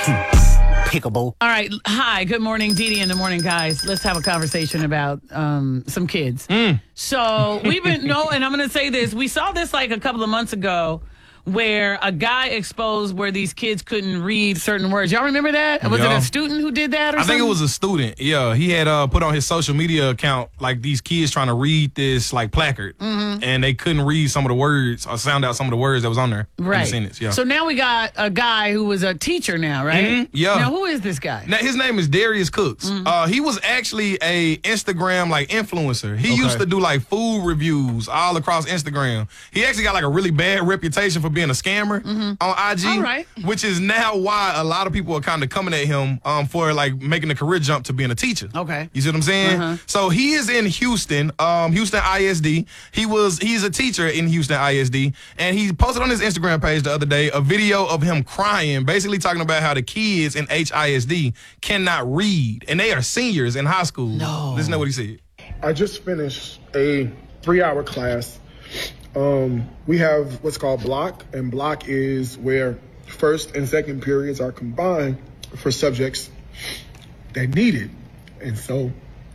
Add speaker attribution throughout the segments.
Speaker 1: Pickable.
Speaker 2: All right. Hi. Good morning, Dee Dee in the morning, guys. Let's have a conversation about some kids. So we've been and I'm going to say this. We saw this like a couple of months ago, where a guy exposed where these kids couldn't read certain words. Y'all remember that? Was it a student who did that or something?
Speaker 3: I think it was a student. Yeah, he had put on his social media account like these kids trying to read this like placard, and they couldn't read some of the words or sound out some of the words that was on there in the sentence. Yeah.
Speaker 2: So now we got a guy who was a teacher now, right?
Speaker 3: Yeah.
Speaker 2: Now who is this guy?
Speaker 3: Now his name is Darius Cooks. He was actually a Instagram like influencer. He used to do like food reviews all across Instagram. He actually got like a really bad reputation for being a scammer on IG, which is now why a lot of people are kind of coming at him for like making a career jump to being a teacher.
Speaker 2: Okay.
Speaker 3: You see what I'm saying? So he is in Houston, Houston ISD. He's a teacher in Houston ISD, and he posted on his Instagram page the other day a video of him crying, basically talking about how the kids in HISD cannot read, and they are seniors in high school.
Speaker 2: No.
Speaker 3: Listen to what he said.
Speaker 4: I just finished a 3-hour class. We have what's called block, and block is where first and second periods are combined for subjects that need it. And so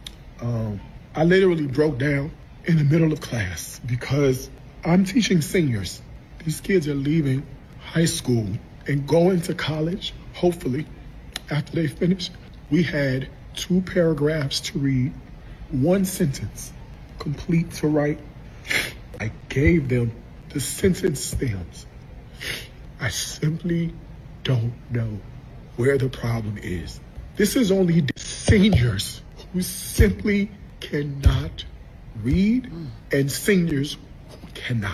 Speaker 4: I literally broke down in the middle of class because I'm teaching seniors. These kids are leaving high school and going to college, hopefully, after they finish. We had 2 paragraphs to read, 1 sentence, complete to write. I gave them the sentence stems. I simply don't know where the problem is. This is only the seniors who simply cannot read and seniors who cannot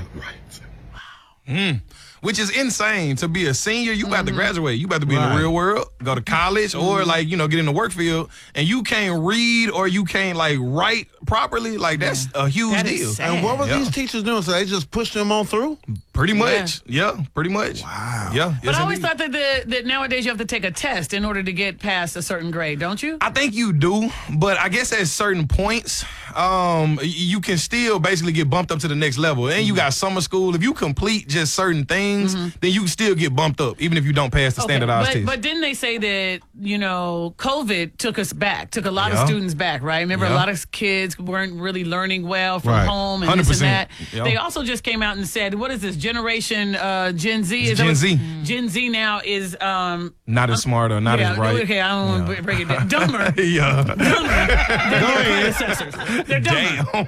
Speaker 4: write.
Speaker 3: Which is insane. To be a senior, you about to graduate. You about to be in the real world, go to college, or like, get in the work field, and you can't read or you can't like write properly. Like that's a huge deal.
Speaker 5: And what were these teachers doing? So they just pushed them on through?
Speaker 3: Pretty much. Yeah, pretty much.
Speaker 5: Wow.
Speaker 3: Yeah.
Speaker 2: But I always thought that nowadays you have to take a test in order to get past a certain grade, don't you?
Speaker 3: I think you do, but I guess at certain points, you can still basically get bumped up to the next level. And you got summer school. If you complete just certain things, then you can still get bumped up, even if you don't pass the standardized test.
Speaker 2: But didn't they say that, COVID took a lot of students back, right? Remember, a lot of kids weren't really learning well from home and 100%. This and that.
Speaker 3: Yep.
Speaker 2: They also just came out and said, what is this, Generation Gen Z?
Speaker 3: It's Gen Z.
Speaker 2: Gen Z now is...
Speaker 3: not as smart or not as bright.
Speaker 2: Okay, I don't want to break it down. Dumber.
Speaker 3: Yeah.
Speaker 2: Dumber than their predecessors. They're dumber.
Speaker 3: Damn.